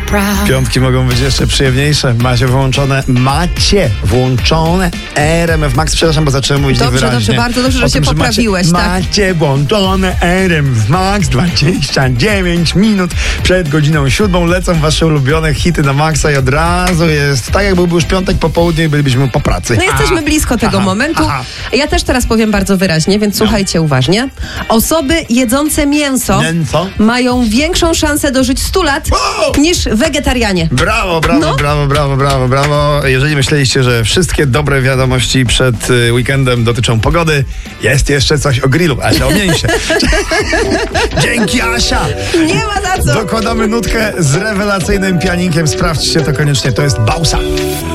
Piątki mogą być jeszcze przyjemniejsze. Macie włączone RMF Max. Przepraszam, bo zacząłem mówić niewyraźnie. Dobrze, bardzo dobrze, że się poprawiłeś. Macie włączone RMF Max. 29 minut przed godziną 7. Lecą wasze ulubione hity na Maxa i od razu jest tak, jakby był już piątek po południu i bylibyśmy po pracy. No jesteśmy blisko tego momentu. Ja też teraz powiem bardzo wyraźnie, więc słuchajcie uważnie. Osoby jedzące mięso mają większą szansę dożyć 100 lat niż wegetarianie. Brawo, No. brawo. Jeżeli myśleliście, że wszystkie dobre wiadomości przed weekendem dotyczą pogody, jest jeszcze coś o grillu, ale o mięsie. Dzięki, Asia! Nie ma za co! Dokładamy nutkę z rewelacyjnym pianinkiem. Sprawdźcie to koniecznie, to jest Bausa.